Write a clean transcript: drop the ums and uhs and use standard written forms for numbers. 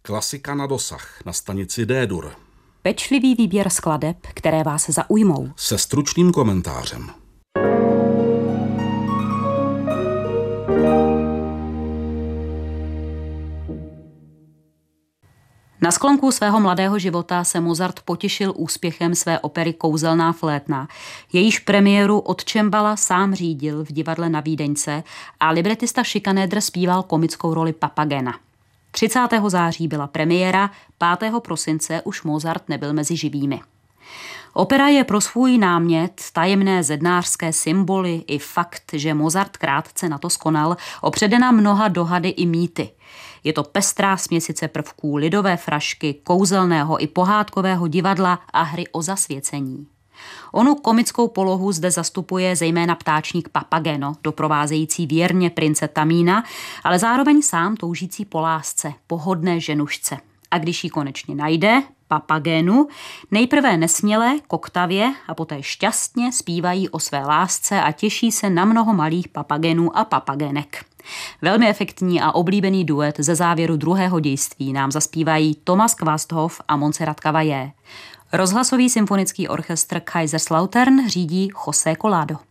Klasika na dosah na stanici D-dur. Pečlivý výběr skladeb, které vás zaujmou. Se stručným komentářem. Na sklonku svého mladého života se Mozart potěšil úspěchem své opery Kouzelná flétna. Jejíž premiéru od Cembala sám řídil v divadle na Vídeňce a libretista Schikaneder zpíval komickou roli Papagena. 30. září byla premiéra, 5. prosince už Mozart nebyl mezi živými. Opera je pro svůj námět, tajemné zednářské symboly i fakt, že Mozart krátce na to skonal, opředena mnoha dohady i mýty. Je to pestrá směsice prvků lidové frašky, kouzelného i pohádkového divadla a hry o zasvěcení. Onu komickou polohu zde zastupuje zejména ptáčník Papageno, doprovázející věrně prince Tamína, ale zároveň sám toužící po lásce, pohodné ženušce. A když ji konečně najde, Papagenu, nejprve nesměle, koktavě a poté šťastně zpívají o své lásce a těší se na mnoho malých papagenů a papagenek. Velmi efektní a oblíbený duet ze závěru druhého dějství nám zaspívají Thomas Quasthoff a Montserrat Caballé. Rozhlasový symfonický orchestr Kaiserslautern řídí José Collado.